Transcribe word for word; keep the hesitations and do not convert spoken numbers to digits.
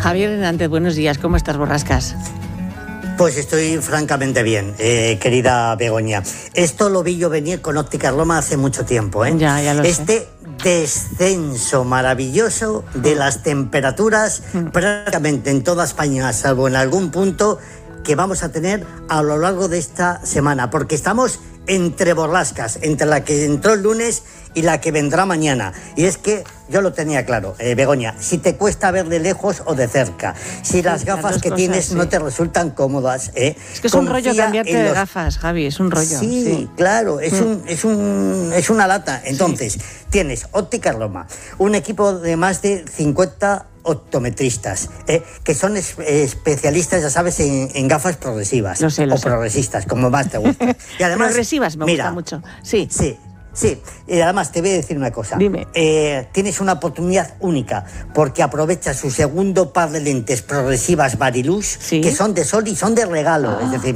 Javier Hernández, buenos días. ¿Cómo estás, Borrascas? Pues estoy francamente bien, eh, querida Begoña. Esto lo vi yo venir con Ópticas Loma hace mucho tiempo, ¿eh? Ya, ya lo este sé. descenso maravilloso de las temperaturas mm. prácticamente en toda España, salvo en algún punto, que vamos a tener a lo largo de esta semana, porque estamos entre borrascas, entre la que entró el lunes y la que vendrá mañana. Y es que yo lo tenía claro, eh, Begoña, si te cuesta ver de lejos o de cerca, si las sí, gafas las que cosas, tienes sí. no te resultan cómodas, eh, es que es un rollo cambiarte de los... gafas, Javi, es un rollo. Sí, sí. claro, es, mm. un, es, un, es una lata. Entonces, sí. tienes Ópticas Loma, un equipo de más de cincuenta optometristas, eh, que son es, especialistas, ya sabes, en, en gafas progresivas. Lo sé, lo o sé. progresistas, como más te gusta. Y además, progresivas me mira, gusta mucho. Sí. Sí. Sí, y además te voy a decir una cosa. Dime. Eh, tienes una oportunidad única porque aprovechas su segundo par de lentes progresivas Varilux, ¿Sí? que son de sol y son de regalo. Ah. Es decir,